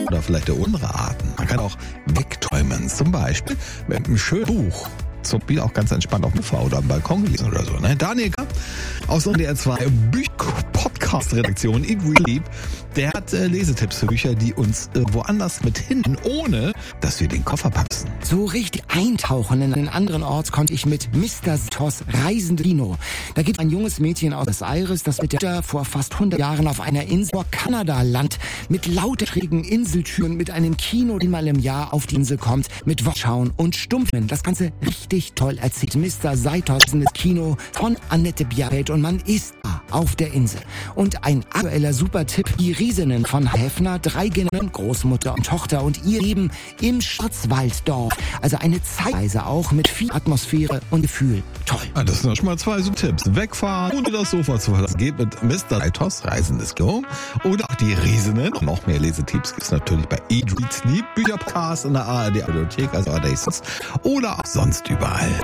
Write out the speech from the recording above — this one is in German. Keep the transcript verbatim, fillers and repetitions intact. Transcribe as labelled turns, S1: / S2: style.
S1: Oder vielleicht der andere Arten. Man kann auch wegträumen, zum Beispiel mit einem schönen Buch. So wie auch ganz entspannt auf dem Sofa oder am Balkon gelesen oder so. Ne? Daniel aus der D R zwei Podcast-Redaktion in Lieb, der hat äh, Lesetipps für Bücher, die uns äh, woanders mit hin, ohne dass wir den Koffer packen.
S2: So richtig eintauchen in einen anderen Ort konnte ich mit Mister Satos Reisende Kino. Da gibt ein junges Mädchen aus Buenos Aires, das mit der vor fast hundert Jahren auf einer Insel vor Kanada landet, mit lauter schrägen Inseltüren, mit einem Kino, die mal im Jahr auf die Insel kommt, mit Wortschauen und Stumpfen. Das Ganze richtig toll erzählt. Mister Satos Kino von Annette Bjarfeld und man ist da auf der Insel. Und ein aktueller Supertipp, die Riesinnen von Hefner, drei Generationen, Großmutter und Tochter und ihr Leben im Schwarzwalddorf. Also eine Zeitreise auch mit viel Atmosphäre und Gefühl. Toll.
S1: Ja, das sind schon mal zwei so Tipps. Wegfahren, ohne das Sofa zu verlassen. Geht mit Mister Satos Reisendes Kino oder auch die Riesinnen. Noch mehr Lesetipps gibt es natürlich bei eDreads, die Bücherpodcast in der A R D Audiothek, also A R D oder auch sonst überall.